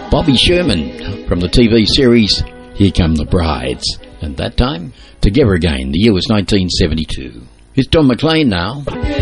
Bobby Sherman from the TV series Here Come the Brides. And that time, Together Again. The year was 1972. Here's Don McLean now.